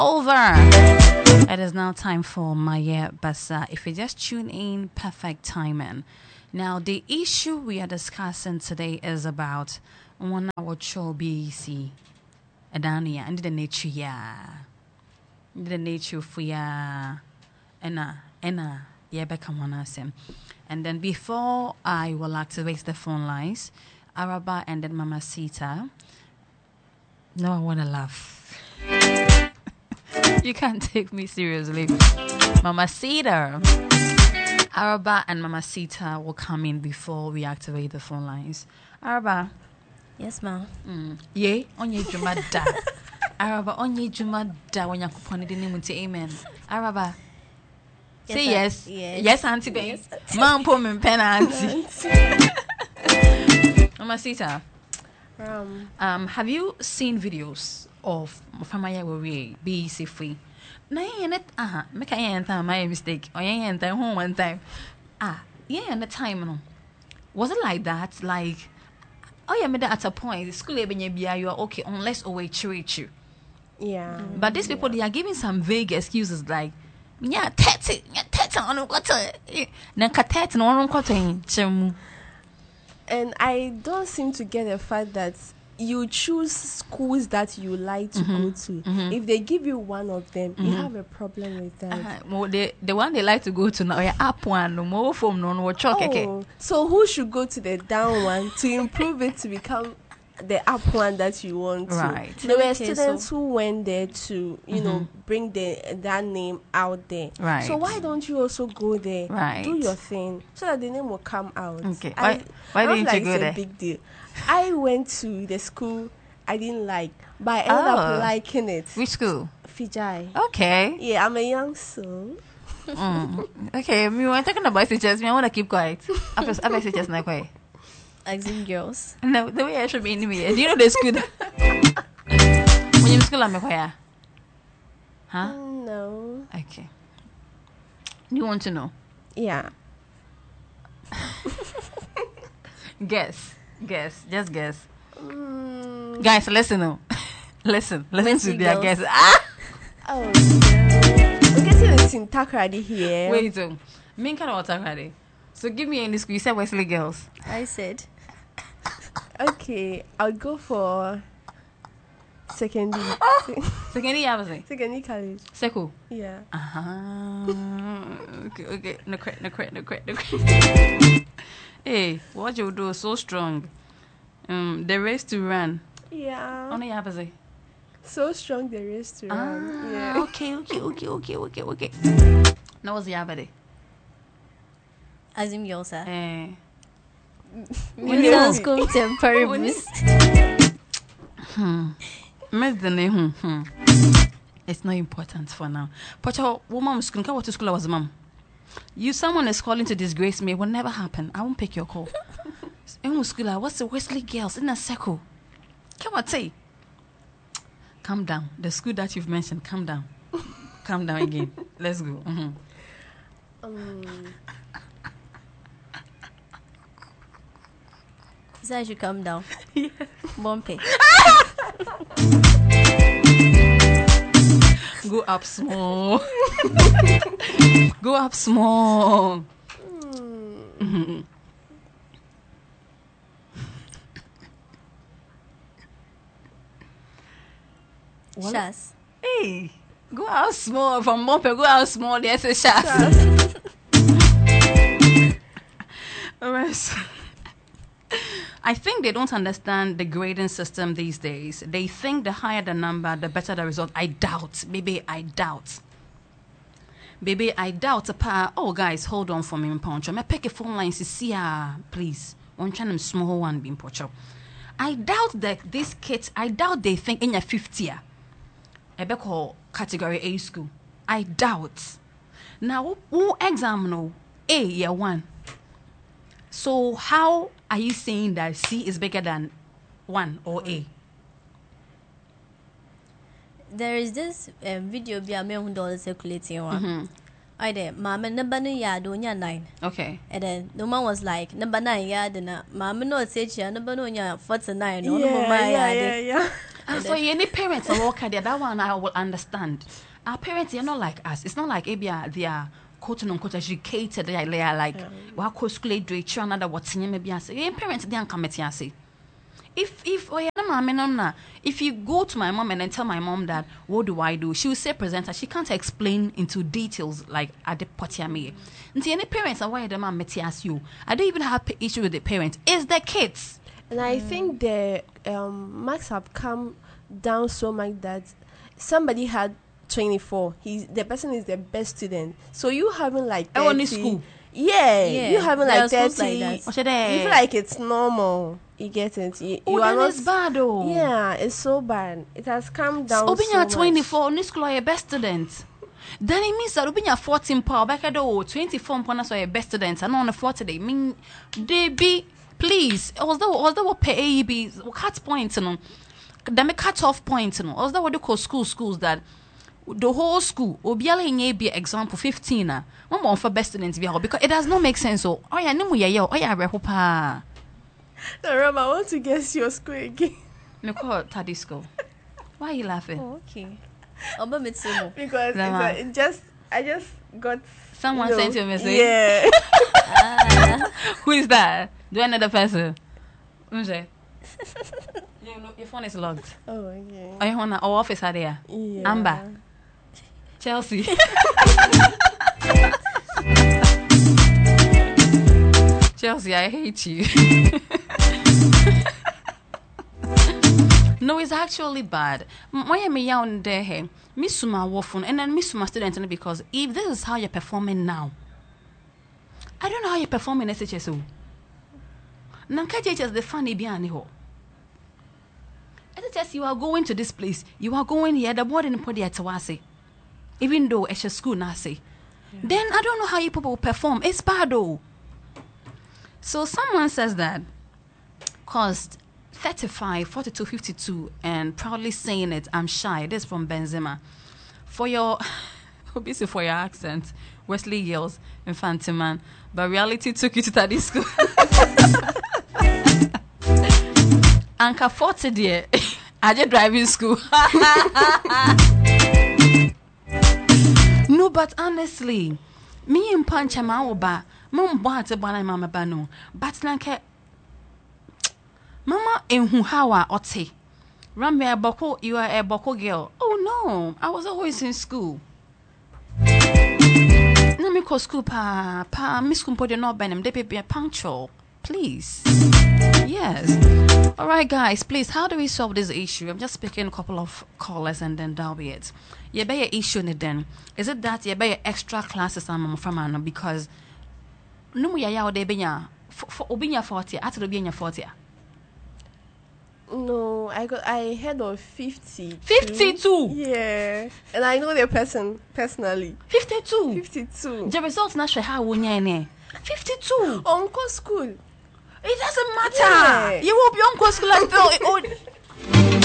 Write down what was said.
over. It is now time for Maya Basa. If you just tune in, perfect timing. Now, the issue we are discussing today is about 1 hour show BC. Adania and the nature, the nature for ya, Enna, yeah, become one of them. And then before I will activate the phone lines, Araba and then Mama Sita. No, I want to laugh. You can't take me seriously. Mama Sita. Araba and Mama Sita will come in before we activate the phone lines. Araba. Yes, ma'am. Yea, on ye jumada. Araba, on ye jumada when you're upon it in amen. Araba. Say yes. Yes, Auntie Bay. Mom, poor me pen, Auntie. Mama Sita. Have you seen videos of Famaya Wari be free? No, make a my mistake. Or yeah, home one time. Yeah, and the time no. Was it like that? Like, oh yeah, made at a point. The school you are okay unless always treat you. Yeah. But these people they are giving some vague excuses like, yeah, tete on what na on And I don't seem to get the fact that you choose schools that you like to go to. If they give you one of them, you have a problem with that. The one they like to go to now, up one, no more form, no more chalk. So who should go to the down one to improve it to become the up one that you want to? Right. There were students who went there to, you know, bring that name out there. Right. So why don't you also go there? Right. Do your thing so that the name will come out. Okay. Why didn't you go there? It's a big deal. I went to the school I didn't like, but I ended up liking it. Which school? Fijai. Okay. Yeah, I'm a young soul. Okay, me we're talking about teachers. Me, I want to keep quiet. After teachers, not quiet. Exim girls. No, the way I should be in me. Do you know the school? When you're in school, I'm quiet. Huh? No. Okay. You want to know? Yeah. Guess. Just guess. Guys, listen now. Listen to their guess. Oh, no. I'm guessing it's in Takrady here. Wait, me kind of Takrady. So give me any school. You said Wesley Girls. I said. Okay, I'll go for secondary. Secondary, I was saying. Secondary college. Seku. Yeah. Okay. No credit. Hey, what you do so strong. The race to run. Yeah. Only have to say. So strong the race to run. Yeah. Okay. Now what's the other Exim girls, sir. Middle school temporary miss. It's not important for now. But your woman school, what to school I was mom. Someone is calling to disgrace me. It will never happen. I won't pick your call. In school, what's the Wesley Girls in a circle? Come on, say. Calm down. The school that you've mentioned, calm down. Calm down again. Let's go. So I should calm down. Yeah. Bumpy. Go up small. Go up small. Shas. Hey, go out small. From Bumper, go out small. There's a Shas. I think they don't understand the grading system these days. They think the higher the number, the better the result. I doubt. Baby, I doubt. Oh, guys, hold on for me, Poncho. Me pick a phone line, see, please. One channel small one, being Poncho. I doubt that these kids, they think in your 50th. I be call category A school. I doubt. Now, who exam no? A, year one. So, how are you saying that C is bigger than 1 or A? There is this video be a $1 circulating one. I did. Mama number 9. Okay. And then the man was like, number 9 yard and Mama no say number 49. Yeah. So any parents are working there, that one I will understand. Our parents, they're not like us. It's not like they are quote unquote educated. They are like what could school do another what's maybe I say. Parents they come at say. If you go to my mom and then tell my mom that what do I do, she will say presenter. She can't explain into details like at the potiame. And any parents are why the mom metias you. I don't even have issue with the parents. It's the kids. And I think the marks have come down so much that somebody had 24. The person is the best student. So you having like 30. Only school. Yeah, you having like 30. Like you feel like it's normal. You get it. You are not. It's bad though. Yeah, it's so bad. It has come down. So so 24, only school are your best student. Then it means that Obinya 14 power back at 24 points are your best students, and on the 40 they mean they be please. Was that what pay AEB cut points no? Then me cut off points no. Was that what they call schools that the whole school obiala in be example 15 na one more for best students because it does not make sense. So oh yeah, no mo yeah, oh yeah, rehopa. No, Ram, I want to guess your school again. Me call Tadi school. Why are you laughing? Oh, okay. Because I just got someone sent you a message. Yeah. Who is that? Do I know the person? Your phone is locked. Oh, okay. Oh, you want our office are there? Yeah. Amber. Chelsea. Chelsea, I hate you. No, it's actually bad. Why am I young there? Miss Suma Wofun and then Miss Suma student because if this is how you're performing now, I don't know how you're performing SHSO. Nanka JHS the funny behind ho. SHS, you are going to this place, you are going here, the board in Podia Tawase. Even though it's a school nasi. Then I don't know how you people perform. It's bad though. So someone says that cost 35, 42, 52, and proudly saying it, I'm shy. This is from Benzema. For your, obviously for your accent, Wesley yells, Infantiman, but reality took you to study school. Anka 40 dear, I just driving school. No, but honestly, me and Pancha Maoba, Mom bought a banana mama bano, but nanke. Mama enhu hawa ote. Rambe boko, you are a boko girl. Oh no, I was always in school. Let me call school pa miss kumpo no benem de be punctual. Please. Yes. Alright guys, please, how do we solve this issue? I'm just picking a couple of callers and then that'll be it. You better issue it then. Is it that you better extra classes from because no ya de benya for obinya 40 at obinya 40. No, I heard of 50. 52. Yeah. And I know the person personally. 52. 52. The results not sure how we 52. Uncle school. It doesn't matter. Yeah. You will be uncle school until